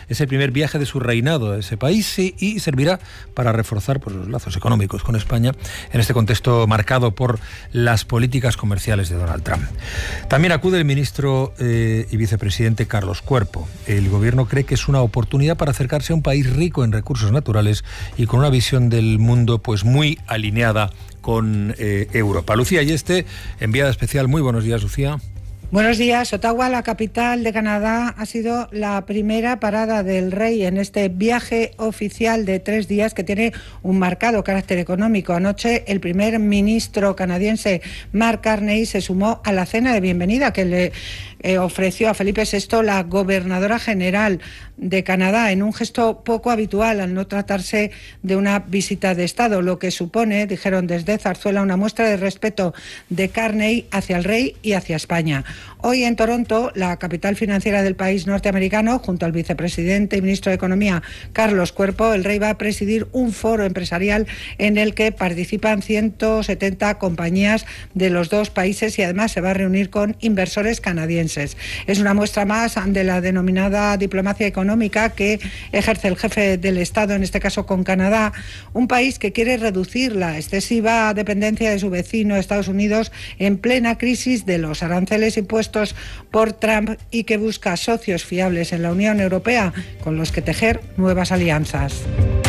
Es el primer viaje de su reinado a ese país y servirá para reforzar los lazos económicos con España en este contexto marcado por las políticas comerciales de Donald Trump. También acude el ministro y vicepresidente Carlos Cuerpo. El gobierno cree que es una oportunidad para acercarse a un país rico en recursos naturales y con una visión del mundo pues muy alineada con Europa. Lucía Yeste, enviada especial. Muy buenos días, Lucía. Buenos días. Ottawa, la capital de Canadá, ha sido la primera parada del rey en este viaje oficial de 3 días que tiene un marcado carácter económico. Anoche el primer ministro canadiense Mark Carney se sumó a la cena de bienvenida que le ofreció a Felipe VI la gobernadora general de Canadá, en un gesto poco habitual al no tratarse de una visita de Estado, lo que supone, dijeron desde Zarzuela, una muestra de respeto de Carney hacia el rey y hacia España. Hoy en Toronto, la capital financiera del país norteamericano, junto al vicepresidente y ministro de Economía Carlos Cuerpo, el rey va a presidir un foro empresarial en el que participan 170 compañías de los dos países y además se va a reunir con inversores canadienses. Es una muestra más de la denominada diplomacia económica que ejerce el jefe del Estado, en este caso con Canadá, un país que quiere reducir la excesiva dependencia de su vecino Estados Unidos en plena crisis de los aranceles impuestos por Trump y que busca socios fiables en la Unión Europea con los que tejer nuevas alianzas.